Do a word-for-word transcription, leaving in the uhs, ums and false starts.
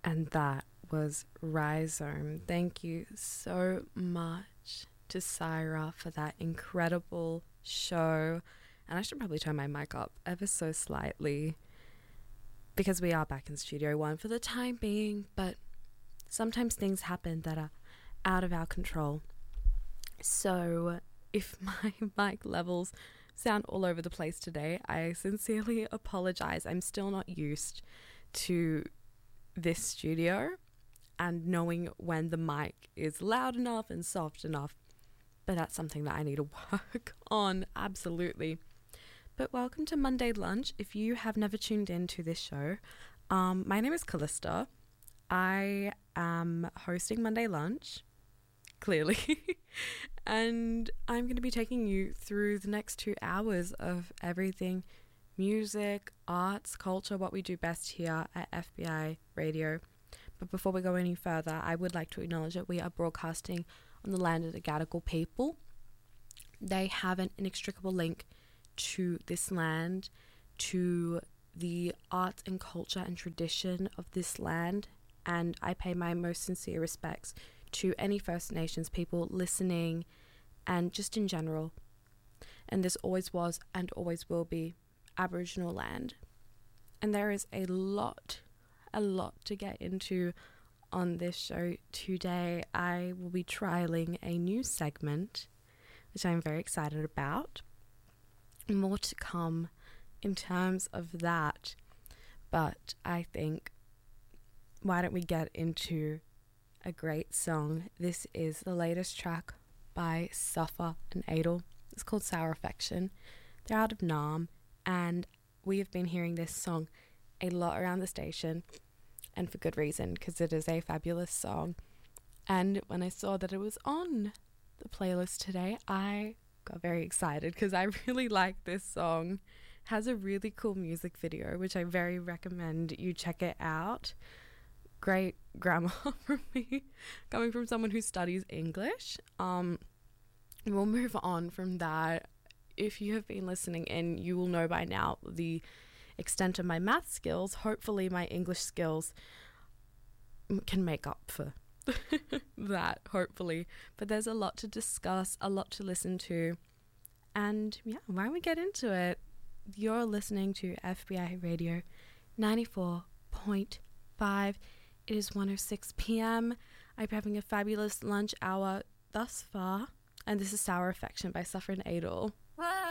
And that was Rhizome. Thank you so much to Syra for that incredible show. And I should probably turn my mic up ever so slightly because we are back in Studio One for the time being, but sometimes things happen that are out of our control. So if my mic levels sound all over the place today, I sincerely apologize. I'm still not used to this studio and knowing when the mic is loud enough and soft enough, but that's something that I need to work on, absolutely. But welcome to Monday Lunch. If you have never tuned into this show, um, my name is Callista. I am hosting Monday Lunch, clearly, and I'm going to be taking you through the next two hours of everything music, arts, culture, what we do best here at F B I Radio. But before we go any further, I would like to acknowledge that we are broadcasting on the land of the Gadigal people. They have an inextricable link to this land, to the art and culture and tradition of this land, and I pay my most sincere respects to any First Nations people listening and just in general. And this always was and always will be Aboriginal land. And there is a lot, a lot to get into on this show today. I will be trialing a new segment, which I'm very excited about. More to come in terms of that, but I think why don't we get into a great song. This is the latest track by Suffer and Adel. It's called Sour Affection. They're out of Naarm, and we have been hearing this song a lot around the station, and for good reason, because it is a fabulous song. And when I saw that it was on the playlist today, I got very excited because I really like this song. It has a really cool music video, which I very recommend you check it out. Great grammar from me, coming from someone who studies English. Um, we'll move on from that. If you have been listening in, you will know by now the extent of my math skills. Hopefully my English skills can make up for that, hopefully. But there's a lot to discuss, a lot to listen to, and yeah, why don't we get into it? You're listening to F B I Radio ninety-four point five. It is one oh six p.m. I'm having a fabulous lunch hour thus far, and this is Sour Affection by Suffer and Adel.